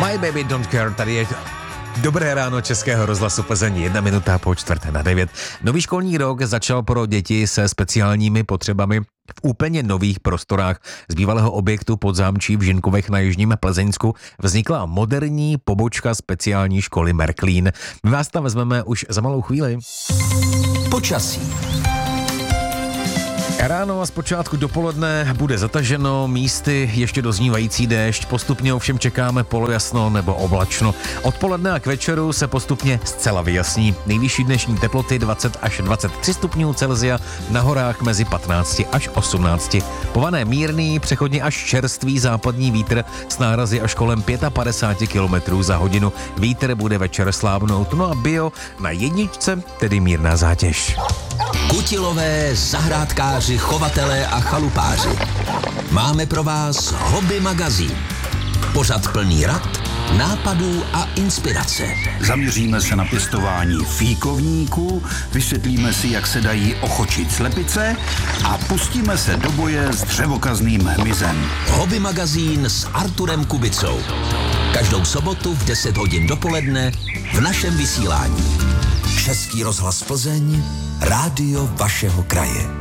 My Baby Don't Care, tady je Dobré ráno Českého rozhlasu Plzeň, 1 minuta po 8:45. Nový školní rok začal pro děti se speciálními potřebami v úplně nových prostorách. Z bývalého objektu Podzámčí v Žinkovech na jižním Plzeňsku vznikla moderní pobočka speciální školy Merklín. My vás tam vezmeme už za malou chvíli. Počasí. Ráno a zpočátku dopoledne bude zataženo, místy ještě doznívající déšť, postupně ovšem čekáme polojasno nebo oblačno. Odpoledne a k večeru se postupně zcela vyjasní. Nejvyšší dnešní teploty 20 až 23 stupňů Celsia, na horách mezi 15 až 18. Pované mírný, přechodně až čerstvý západní vítr s nárazy až kolem 55 km za hodinu. Vítr bude večer slábnout, no a bio na jedničce, tedy mírná zátěž. Kutilové, zahrádkáři, chovatelé a chalupáři. Máme pro vás Hobby magazín. Pořad plný rad, nápadů a inspirace. Zaměříme se na pěstování fíkovníků, vysvětlíme si, jak se dají ochočit slepice a pustíme se do boje s dřevokazným hmyzem. Hobby magazín s Arturem Kubicou. Každou sobotu v 10 hodin dopoledne v našem vysílání. Český rozhlas Plzeň, rádio vašeho kraje.